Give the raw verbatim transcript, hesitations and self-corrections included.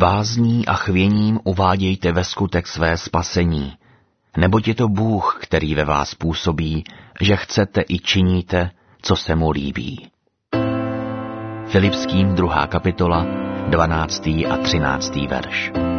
bázní a chvěním uvádějte ve skutek své spasení, neboť je to Bůh, který ve vás působí, že chcete i činíte, co se mu líbí. Filipským druhá kapitola, dvanáctý a třináctý verš.